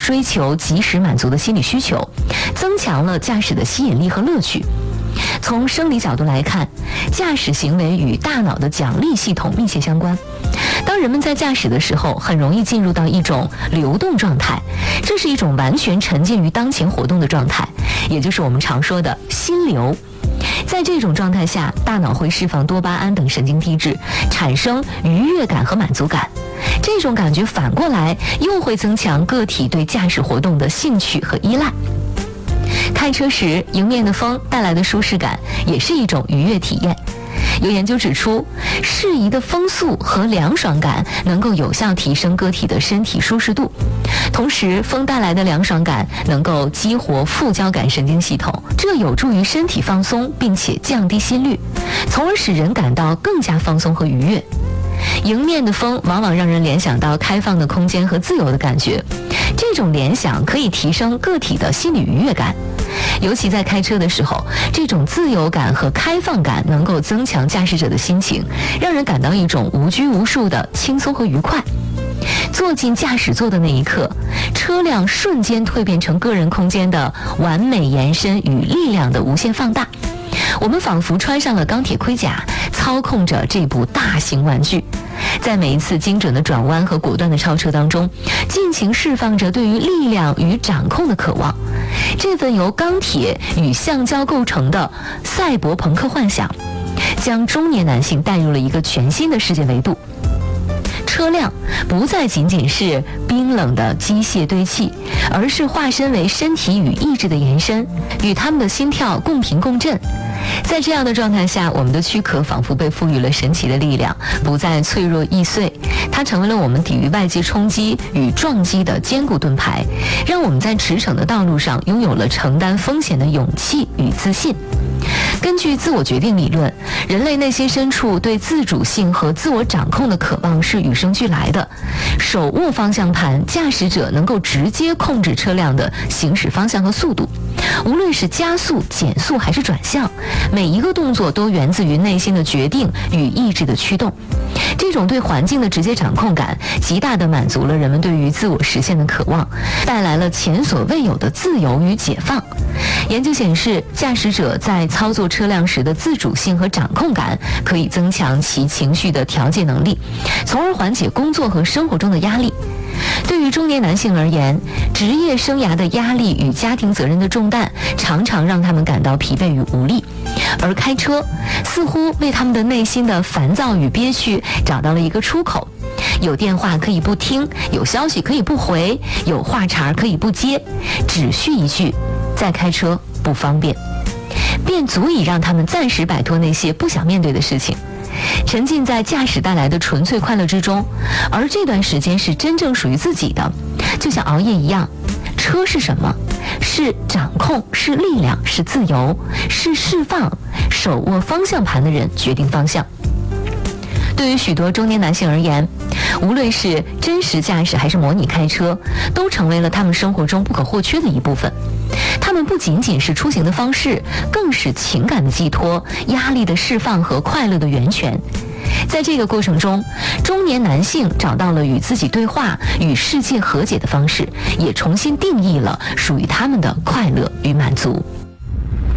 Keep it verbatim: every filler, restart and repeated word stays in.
追求及时满足的心理需求，增强了驾驶的吸引力和乐趣。从生理角度来看，驾驶行为与大脑的奖励系统密切相关。当人们在驾驶的时候，很容易进入到一种流动状态，这是一种完全沉浸于当前活动的状态，也就是我们常说的心流。在这种状态下，大脑会释放多巴胺等神经递质，产生愉悦感和满足感。这种感觉反过来又会增强个体对驾驶活动的兴趣和依赖。开车时，迎面的风带来的舒适感也是一种愉悦体验。有研究指出，适宜的风速和凉爽感能够有效提升个体的身体舒适度。同时，风带来的凉爽感能够激活副交感神经系统，这有助于身体放松，并且降低心率，从而使人感到更加放松和愉悦。迎面的风往往让人联想到开放的空间和自由的感觉，这种联想可以提升个体的心理愉悦感。尤其在开车的时候，这种自由感和开放感能够增强驾驶者的心情，让人感到一种无拘无束的轻松和愉快。坐进驾驶座的那一刻，车辆瞬间蜕变成个人空间的完美延伸与力量的无限放大。我们仿佛穿上了钢铁盔甲，操控着这部大型玩具，在每一次精准的转弯和果断的超车当中，尽情释放着对于力量与掌控的渴望。这份由钢铁与橡胶构成的赛博朋克幻想，将中年男性带入了一个全新的世界维度。车辆不再仅仅是冰冷的机械堆砌，而是化身为身体与意志的延伸，与他们的心跳共频共振。在这样的状态下，我们的躯壳仿佛被赋予了神奇的力量，不再脆弱易碎，它成为了我们抵御外界冲击与撞击的坚固盾牌，让我们在驰骋的道路上拥有了承担风险的勇气与自信。根据自我决定理论，人类内心深处对自主性和自我掌控的渴望是与生俱来的。手握方向盘，驾驶者能够直接控制车辆的行驶方向和速度，无论是加速、减速还是转向，每一个动作都源自于内心的决定与意志的驱动。这种对环境的直接掌控感，极大地满足了人们对于自我实现的渴望，带来了前所未有的自由与解放。研究显示，驾驶者在操作车辆时的自主性和掌控感，可以增强其情绪的调节能力，从而缓解工作和生活中的压力。对于中年男性而言，职业生涯的压力与家庭责任的重担常常让他们感到疲惫与无力，而开车似乎为他们的内心的烦躁与憋屈找到了一个出口。有电话可以不听，有消息可以不回，有话茬可以不接，只需一句再开车不方便，便足以让他们暂时摆脱那些不想面对的事情，沉浸在驾驶带来的纯粹快乐之中。而这段时间是真正属于自己的，就像熬夜一样。车是什么？是掌控，是力量，是自由，是释放。手握方向盘的人决定方向。对于许多中年男性而言，无论是真实驾驶还是模拟开车，都成为了他们生活中不可或缺的一部分。他们不仅仅是出行的方式，更是情感的寄托、压力的释放和快乐的源泉。在这个过程中，中年男性找到了与自己对话、与世界和解的方式，也重新定义了属于他们的快乐与满足。